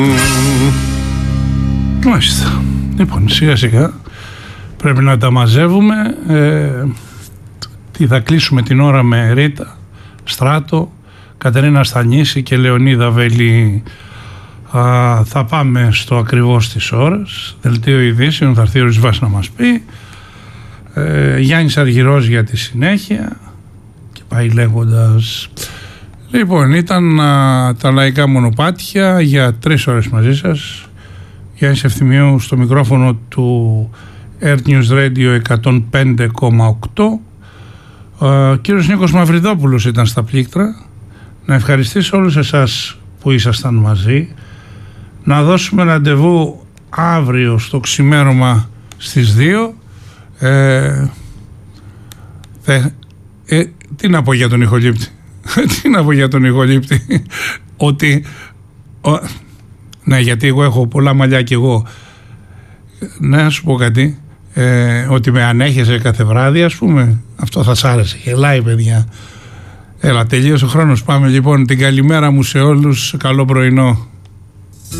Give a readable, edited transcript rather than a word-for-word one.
Μάλιστα. Λοιπόν, σιγά σιγά πρέπει να τα μαζεύουμε. Τι θα κλείσουμε την ώρα με Ρίτα, Στράτο, Κατερίνα Στανίση και Λεωνίδα Βέλη. Θα πάμε στο ακριβώς της ώρας. Δελτίο ειδήσεων, θα έρθει ο Ρισβάς να μας πει. Γιάννης Αργυρός για τη συνέχεια και πάει λέγοντας. Λοιπόν, ήταν τα λαϊκά μονοπάτια για 3 ώρες μαζί σας. Γιάννης Ευθυμίου στο μικρόφωνο του Earth News Radio 105,8. Κύριος Νίκος Μαυριδόπουλος ήταν στα πλήκτρα. Να ευχαριστήσω όλους εσάς που ήσασταν μαζί. Να δώσουμε ραντεβού αύριο στο ξημέρωμα στις 2. Τι να πω για τον ηχολήπτη. Τι να πω για τον ηχολήπτη. Ότι ναι, γιατί εγώ έχω πολλά μαλλιά και εγώ. Να σου πω κάτι. Ότι με ανέχεσαι κάθε βράδυ, ας πούμε. Αυτό θα σ' άρεσε. Γελάει, παιδιά. Έλα, τελείωσε ο χρόνος. Πάμε λοιπόν. Την καλημέρα μου σε όλους. Καλό πρωινό.